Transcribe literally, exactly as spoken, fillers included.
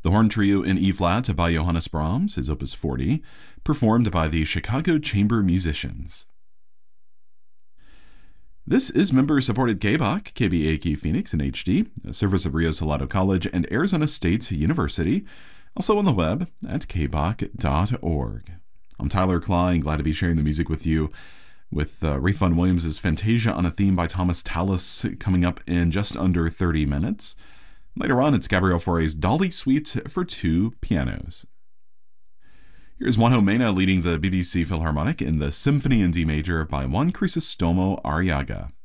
The Horn Trio in E-flat by Johannes Brahms, his Opus forty, performed by the Chicago Chamber Musicians. This is member-supported K B O C, K B A Q Phoenix in H D, a service of Rio Salado College and Arizona State University, also on the web at k b o c dot org. I'm Tyler Klein, glad to be sharing the music with you, with uh, Ralph Vaughan Williams' Fantasia on a Theme by Thomas Tallis coming up in just under thirty minutes. Later on, it's Gabriel Fauré's Dolly Suite for two pianos. Here's Juanjo Mena leading the B B C Philharmonic in the Symphony in D Major by Juan Crisostomo Arriaga.